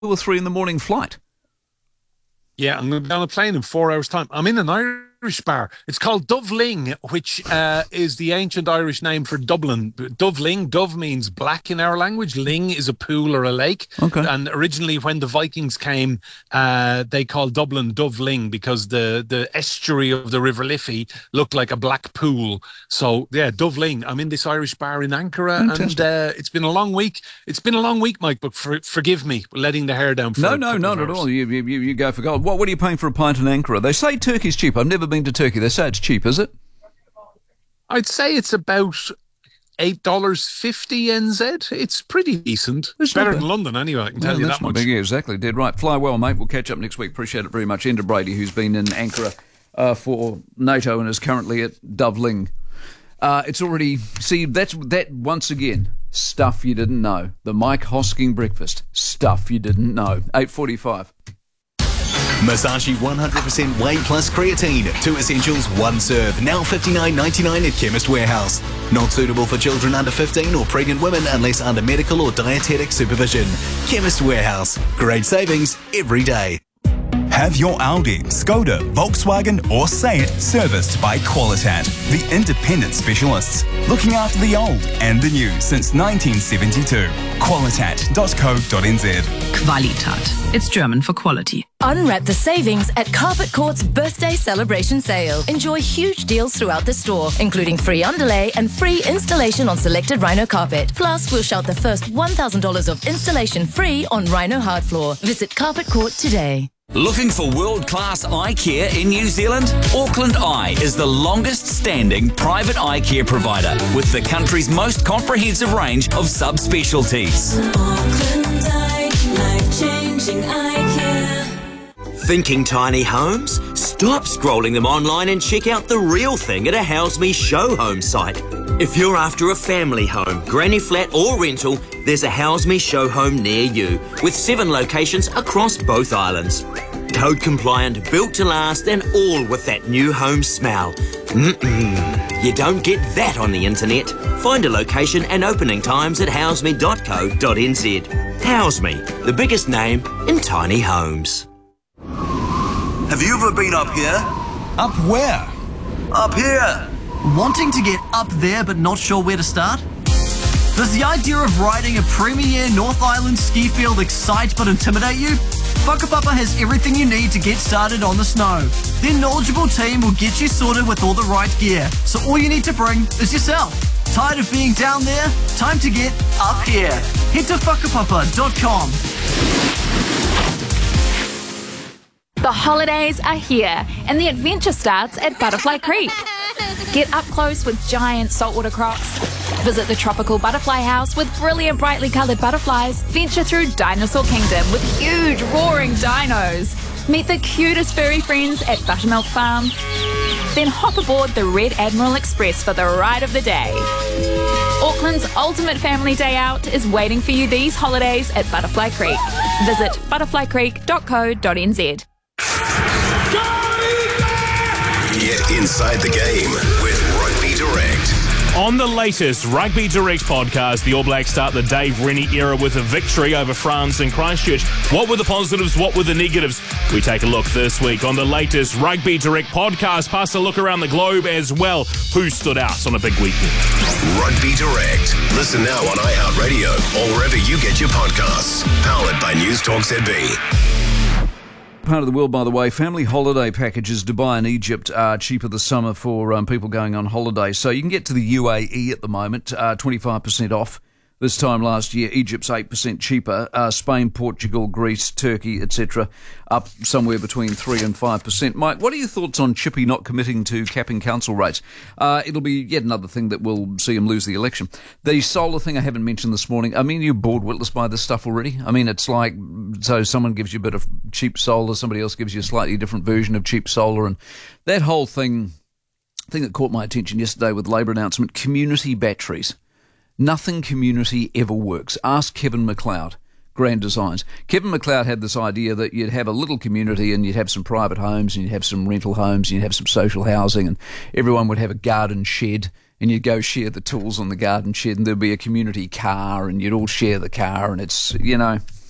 or 3 in the morning flight. Yeah, I'm going to be on a plane in 4 hours' time. I'm in an Irish bar. It's called Doveling, which is the ancient Irish name for Dublin. Doveling, dove means black in our language. Ling is a pool or a lake. Okay. And originally when the Vikings came, they called Dublin Doveling because the estuary of the River Liffey looked like a black pool. So, yeah, Doveling. I'm in this Irish bar in Ankara. Fantastic. And it's been a long week. It's been a long week, Mike, but forgive me for letting the hair down for No, a couple not of at hours. all. You go for gold. What are you paying for a pint in Ankara? They say Turkey's cheap. I've never been to Turkey. They say it's cheap, is it? I'd say it's about $8.50 NZ. It's pretty decent. It's better not bad. than London anyway, I can tell you that's that not much. big. Yeah, exactly. Dead right. Fly well, mate. We'll catch up next week. Appreciate it very much. Enda Brady, who's been in Ankara for NATO and is currently at Doveling. It's already... See, that once again, stuff you didn't know. The Mike Hosking breakfast. Stuff you didn't know. 8:45. Masashi 100% Whey Plus Creatine. 2 essentials, 1 serve. Now $59.99 at Chemist Warehouse. Not suitable for children under 15 or pregnant women unless under medical or dietetic supervision. Chemist Warehouse. Great savings every day. Have your Audi, Skoda, Volkswagen or Seat serviced by Qualitat, the independent specialists, looking after the old and the new since 1972. Qualitat.co.nz. Qualitat. It's German for quality. Unwrap the savings at Carpet Court's birthday celebration sale. Enjoy huge deals throughout the store, including free underlay and free installation on selected Rhino carpet. Plus, we'll shout the first $1,000 of installation free on Rhino hard floor. Visit Carpet Court today. Looking for world-class eye care in New Zealand? Auckland Eye is the longest-standing private eye care provider with the country's most comprehensive range of subspecialties. Auckland Eye, life-changing eye care. Thinking tiny homes? Stop scrolling them online and check out the real thing at a House Me Show Home site. If you're after a family home, granny flat or rental, there's a House Me Show Home near you with 7 locations across both islands. Code compliant, built to last and all with that new home smell. You don't get that on the internet. Find a location and opening times at houseme.co.nz. House Me, the biggest name in tiny homes. Have you ever been up here? Up where? Up here! Wanting to get up there but not sure where to start? Does the idea of riding a premier North Island ski field excite but intimidate you? Whakapapa has everything you need to get started on the snow. Their knowledgeable team will get you sorted with all the right gear, so all you need to bring is yourself. Tired of being down there? Time to get up here. Head to whakapapa.com. The holidays are here, and the adventure starts at Butterfly Creek. Get up close with giant saltwater crocs. Visit the tropical butterfly house with brilliant, brightly coloured butterflies. Venture through Dinosaur Kingdom with huge, roaring dinos. Meet the cutest furry friends at Buttermilk Farm. Then hop aboard the Red Admiral Express for the ride of the day. Auckland's ultimate family day out is waiting for you these holidays at Butterfly Creek. Visit butterflycreek.co.nz. Get inside the game with Rugby Direct. On the latest Rugby Direct podcast, the All Blacks start the Dave Rennie era with a victory over France in Christchurch. What were the positives? What were the negatives? We take a look this week on the latest Rugby Direct podcast, plus a look around the globe as well. Who stood out on a big weekend? Rugby Direct. Listen now on iHeartRadio or wherever you get your podcasts. Powered by News Talk ZB. Part of the world, by the way, family holiday packages, Dubai and Egypt are cheaper this summer for people going on holiday. So you can get to the UAE at the moment, 25% off. This time last year, Egypt's 8% cheaper. Spain, Portugal, Greece, Turkey, etc., up somewhere between 3 and 5%. Mike, what are your thoughts on Chippy not committing to capping council rates? It'll be yet another thing that will see him lose the election. The solar thing I haven't mentioned this morning. I mean, you're bored witless by this stuff already. I mean, it's like, so someone gives you a bit of cheap solar, somebody else gives you a slightly different version of cheap solar, and that whole thing that caught my attention yesterday with the Labor announcement, community batteries. Nothing community ever works. Ask Kevin McLeod, Grand Designs. Kevin McLeod had this idea that you'd have a little community and you'd have some private homes and you'd have some rental homes and you'd have some social housing and everyone would have a garden shed and you'd go share the tools on the garden shed and there'd be a community car and you'd all share the car and it's, you know,